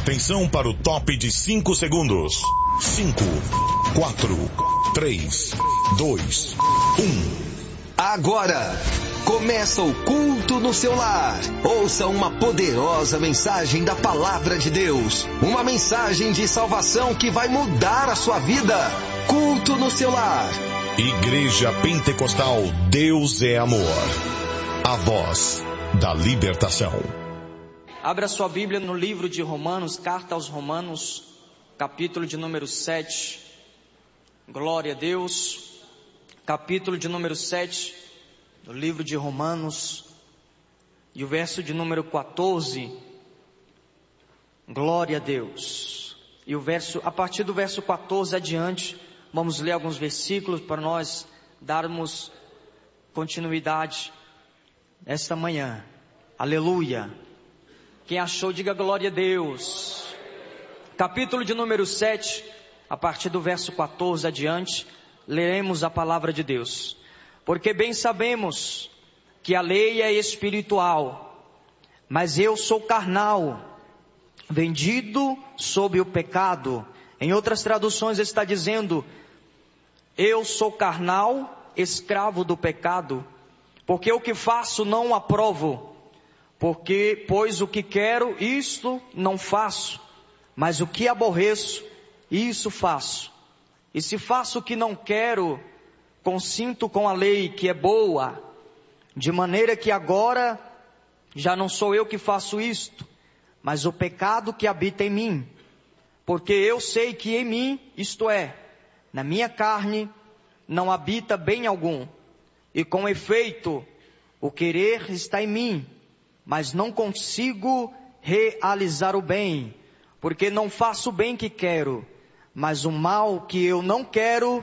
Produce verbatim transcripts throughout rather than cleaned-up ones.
Atenção para o top de cinco segundos. cinco, quatro, três, dois, um. Agora, começa o culto no seu lar. Ouça uma poderosa mensagem da Palavra de Deus. Uma mensagem de salvação que vai mudar a sua vida. Culto no seu lar. Igreja Pentecostal Deus é Amor. A voz da libertação. Abra sua Bíblia no livro de Romanos, carta aos Romanos, capítulo de número sete. Glória a Deus. Capítulo de número sete do livro de Romanos, e o verso de número quatorze. Glória a Deus. E o verso, a partir do verso quatorze adiante, vamos ler alguns versículos para nós darmos continuidade esta manhã. Aleluia. Quem achou, diga glória a Deus. Capítulo de número sete, a partir do verso quatorze adiante, leremos a palavra de Deus. Porque bem sabemos que a lei é espiritual, mas eu sou carnal, vendido sob o pecado. Em outras traduções está dizendo: eu sou carnal, escravo do pecado, porque o que faço não aprovo. Porque, pois o que quero, isto não faço, mas o que aborreço, isso faço. E se faço o que não quero, consinto com a lei que é boa, de maneira que agora já não sou eu que faço isto, mas o pecado que habita em mim. Porque eu sei que em mim, isto é, na minha carne, não habita bem algum. E com efeito, o querer está em mim, mas não consigo realizar o bem, porque não faço o bem que quero, mas o mal que eu não quero,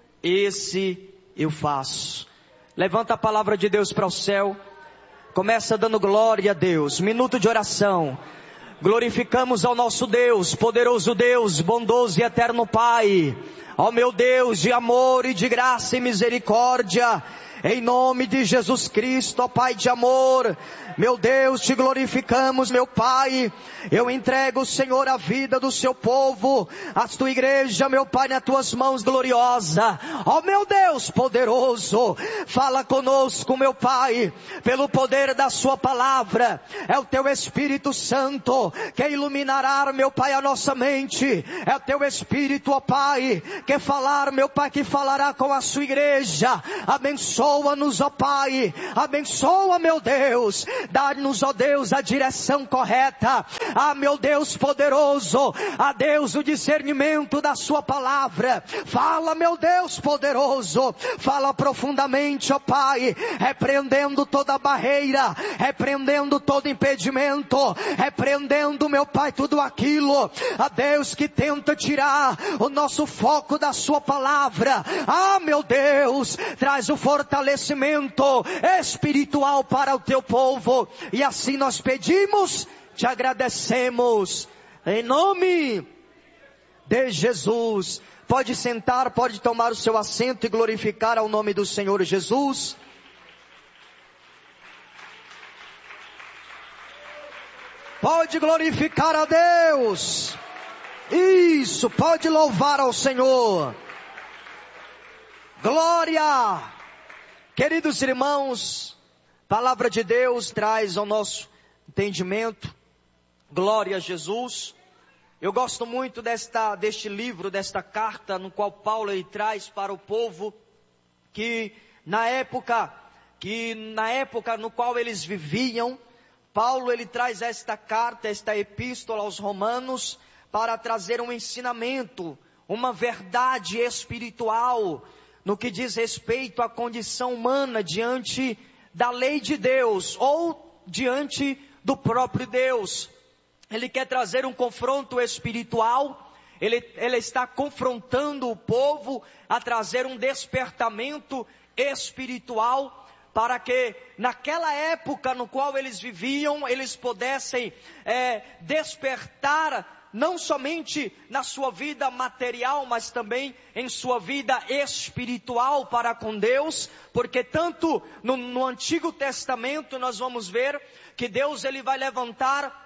esse eu faço. Levanta a palavra de Deus para o céu. Começa dando glória a Deus. Minuto de oração. Glorificamos ao nosso Deus, poderoso Deus, bondoso e eterno Pai. Ó meu Deus de amor e de graça e misericórdia, em nome de Jesus Cristo, ó Pai de amor, meu Deus, te glorificamos, meu Pai. Eu entrego, Senhor, a vida do seu povo, a tua igreja, meu Pai, nas tuas mãos gloriosa. Ó meu Deus poderoso, fala conosco, meu Pai, pelo poder da sua palavra. É o teu Espírito Santo que iluminará, meu Pai, a nossa mente. É o teu Espírito, ó Pai, que falar, meu Pai, que falará com a sua igreja. Abençoa-nos, ó Pai, abençoa, meu Deus, dá-nos, ó Deus, a direção correta. Ah, meu Deus poderoso, a Deus o discernimento da sua palavra. Fala, meu Deus poderoso, fala profundamente, ó Pai, repreendendo toda barreira, repreendendo todo impedimento, repreendendo, meu Pai, tudo aquilo, a Deus, que tenta tirar o nosso foco da sua palavra. Ah, meu Deus, traz o fortalecimento espiritual para o teu povo, e assim nós pedimos, te agradecemos, em nome de Jesus. Pode sentar, pode tomar o seu assento e glorificar ao nome do Senhor Jesus. Pode glorificar a Deus. Isso, pode louvar ao Senhor. Glória. Queridos irmãos, palavra de Deus traz ao nosso entendimento. Glória a Jesus. Eu gosto muito desta, deste livro, desta carta, no qual Paulo ele traz para o povo que na época, que na época no qual eles viviam, Paulo ele traz esta carta, esta epístola aos Romanos, para trazer um ensinamento, uma verdade espiritual, no que diz respeito à condição humana diante da lei de Deus, ou diante do próprio Deus. Ele quer trazer um confronto espiritual, ele, ele está confrontando o povo a trazer um despertamento espiritual, para que naquela época no qual eles viviam, eles pudessem é, despertar, não somente na sua vida material, mas também em sua vida espiritual para com Deus, porque tanto no, no Antigo Testamento nós vamos ver que Deus ele vai levantar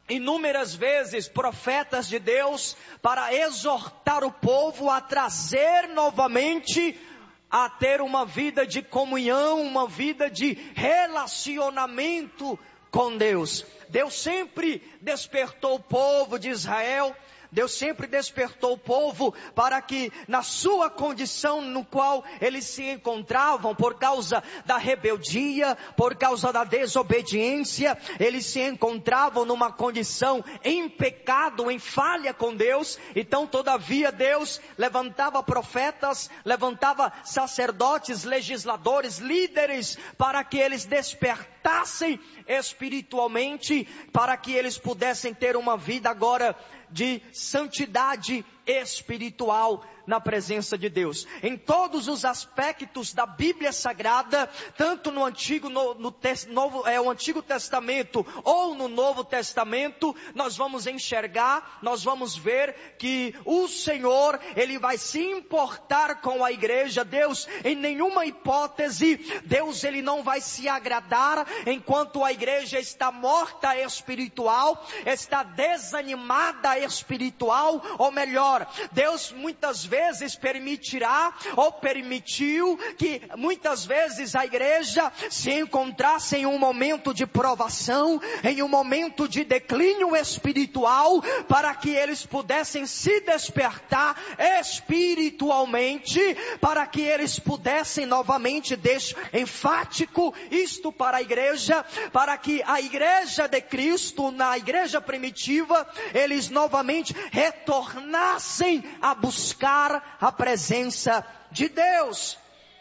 inúmeras vezes profetas de Deus para exortar o povo a trazer novamente, a ter uma vida de comunhão, uma vida de relacionamento com Deus. Deus sempre despertou o povo de Israel, Deus sempre despertou o povo para que na sua condição no qual eles se encontravam, por causa da rebeldia, por causa da desobediência, eles se encontravam numa condição em pecado, em falha com Deus. Então todavia Deus levantava profetas, levantava sacerdotes, legisladores, líderes, para que eles despertassem espiritualmente, para que eles pudessem ter uma vida agora de santidade espiritual na presença de Deus. Em todos os aspectos da Bíblia Sagrada, tanto no Antigo, no, no te, novo, é, o Antigo Testamento ou no Novo Testamento, nós vamos enxergar, nós vamos ver que o Senhor, Ele vai se importar com a igreja. Deus, em nenhuma hipótese, Deus Ele não vai se agradar enquanto a igreja está morta espiritual, está desanimada espiritual, ou melhor, Deus muitas vezes permitirá ou permitiu que muitas vezes a igreja se encontrasse em um momento de provação, em um momento de declínio espiritual, para que eles pudessem se despertar espiritualmente, para que eles pudessem novamente, deixo enfático isto para a igreja, para que a igreja de Cristo, na igreja primitiva, eles novamente retornassem a buscar a presença de Deus.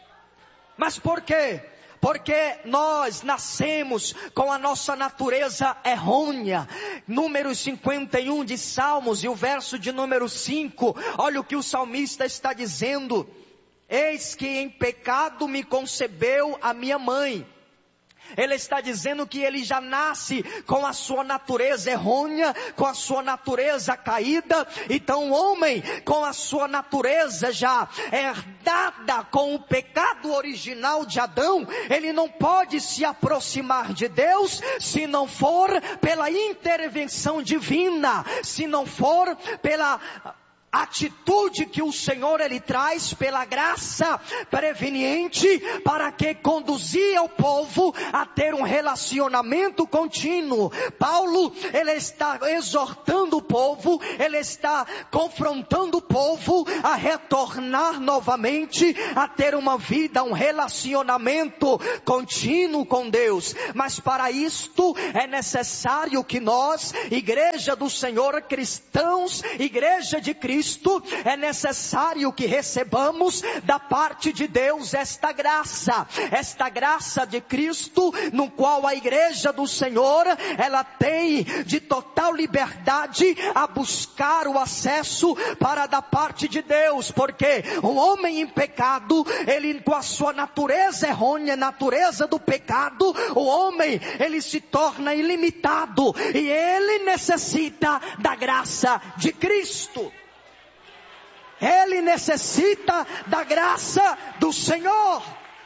Mas por quê? Porque nós nascemos com a nossa natureza errônea. Número cinquenta e um de Salmos e o verso de número cinco, olha o que o salmista está dizendo: eis que em pecado me concebeu a minha mãe. Ele está dizendo que ele já nasce com a sua natureza errônea, com a sua natureza caída. Então o homem, com a sua natureza já herdada com o pecado original de Adão, ele não pode se aproximar de Deus se não for pela intervenção divina, se não for pela atitude que o Senhor Ele traz pela graça preveniente, para que conduzia o povo a ter um relacionamento contínuo. Paulo, ele está exortando o povo, ele está confrontando o povo a retornar novamente, a ter uma vida, um relacionamento contínuo com Deus. Mas para isto é necessário que nós, igreja do Senhor, cristãos, igreja de Cristo, é necessário que recebamos da parte de Deus esta graça, esta graça de Cristo, no qual a igreja do Senhor, ela tem de total liberdade a buscar o acesso para da parte de Deus, porque um homem em pecado, ele com a sua natureza errônea, natureza do pecado, o homem, ele se torna ilimitado, e ele necessita da graça de Cristo. Ele necessita da graça do Senhor.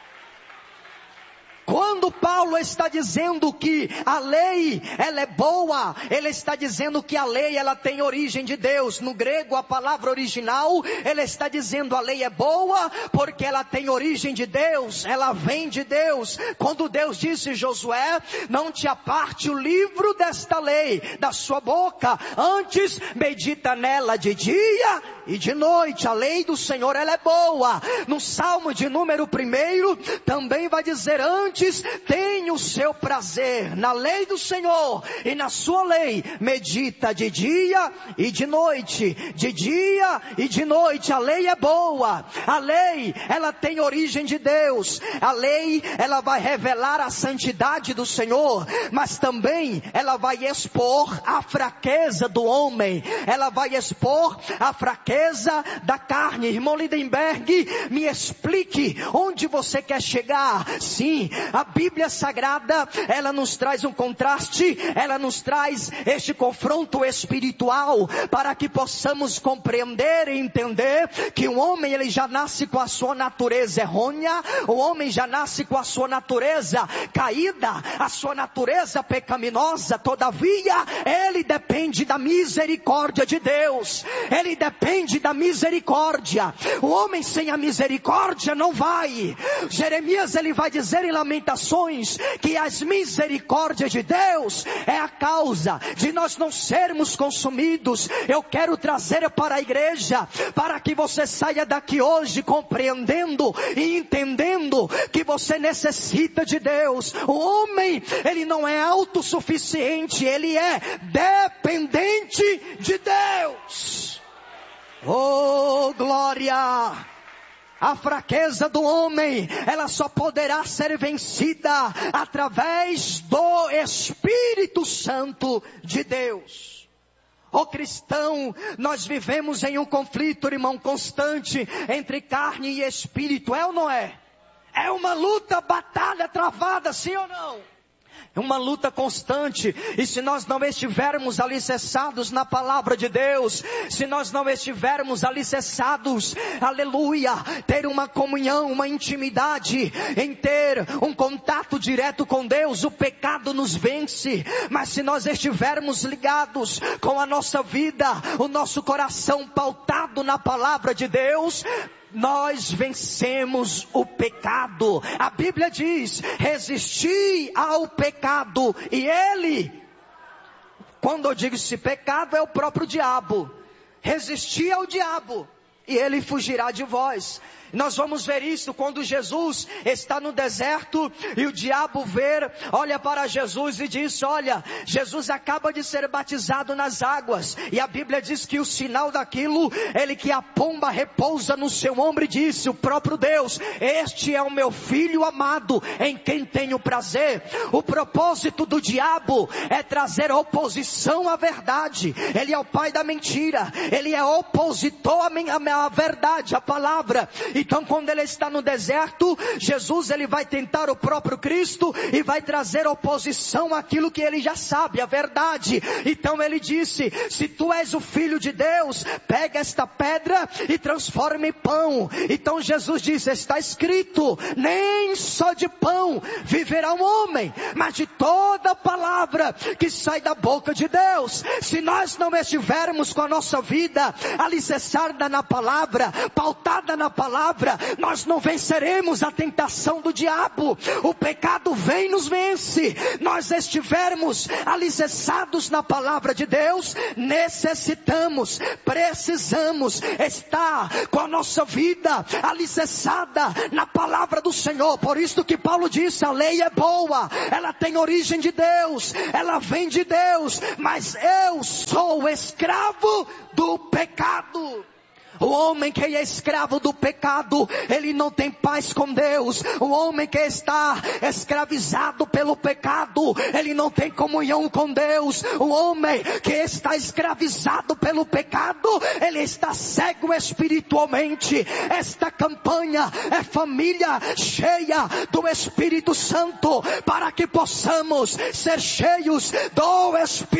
Quando Paulo está dizendo que a lei, ela é boa, ele está dizendo que a lei, ela tem origem de Deus. No grego, a palavra original, ele está dizendo a lei é boa porque ela tem origem de Deus, ela vem de Deus. Quando Deus disse: Josué, não te aparte o livro desta lei da sua boca, antes medita nela de dia e de noite. A lei do Senhor, ela é boa. No Salmo de número primeiro, também vai dizer: antes tem o seu prazer na lei do Senhor, e na sua lei medita de dia e de noite, de dia e de noite. A lei é boa, a lei, ela tem origem de Deus, a lei, ela vai revelar a santidade do Senhor, mas também ela vai expor a fraqueza do homem, ela vai expor a fraqueza da carne. Irmão Lindenberg, me explique onde você quer chegar. Sim, A Bíblia Sagrada, ela nos traz um contraste, ela nos traz este confronto espiritual, para que possamos compreender e entender que o homem, ele já nasce com a sua natureza errônea, o homem já nasce com a sua natureza caída, a sua natureza pecaminosa. Todavia, ele depende da misericórdia de Deus, ele depende da misericórdia. O homem sem a misericórdia não vai. Jeremias, ele vai dizer em Lamentações que as misericórdias de Deus é a causa de nós não sermos consumidos. Eu quero trazer para a igreja, para que você saia daqui hoje compreendendo e entendendo que você necessita de Deus. O homem, ele não é autossuficiente, ele é dependente de Deus. Oh, glória! A fraqueza do homem, ela só poderá ser vencida através do Espírito Santo de Deus. Ó cristão, nós vivemos em um conflito, irmão, constante entre carne e espírito, é ou não é? É uma luta, batalha travada, sim ou não? É uma luta constante, e se nós não estivermos alicerçados na palavra de Deus, se nós não estivermos alicerçados, aleluia, ter uma comunhão, uma intimidade, em ter um contato direto com Deus, o pecado nos vence. Mas se nós estivermos ligados com a nossa vida, o nosso coração pautado na palavra de Deus, nós vencemos o pecado. A Bíblia diz: resisti ao pecado e ele, quando eu digo esse pecado, é o próprio diabo. Resisti ao diabo e ele fugirá de vós. Nós vamos ver isso quando Jesus está no deserto e o diabo vê, olha para Jesus e diz: olha, Jesus acaba de ser batizado nas águas, e a Bíblia diz que o sinal daquilo, ele que a pomba repousa no seu ombro, e disse, o próprio Deus: este é o meu filho amado, em quem tenho prazer. O propósito do diabo é trazer oposição à verdade. Ele é o pai da mentira, ele é opositor à verdade, à palavra. Então, quando ele está no deserto, Jesus, ele vai tentar o próprio Cristo e vai trazer oposição àquilo que ele já sabe, a verdade. Então ele disse: se tu és o Filho de Deus, pega esta pedra e transforma em pão. Então Jesus disse: está escrito, nem só de pão viverá um homem, mas de toda palavra que sai da boca de Deus. Se nós não estivermos com a nossa vida alicerçada na palavra, pautada na palavra, nós não venceremos a tentação do diabo. O pecado vem e nos vence. Nós estivermos alicerçados na palavra de Deus, necessitamos, precisamos estar com a nossa vida alicerçada na palavra do Senhor. Por isso que Paulo disse: a lei é boa, ela tem origem de Deus, ela vem de Deus, mas eu sou escravo do pecado. O homem que é escravo do pecado, ele não tem paz com Deus. O homem que está escravizado pelo pecado, ele não tem comunhão com Deus. O homem que está escravizado pelo pecado, ele está cego espiritualmente. Esta campanha é família cheia do Espírito Santo, para que possamos ser cheios do Espírito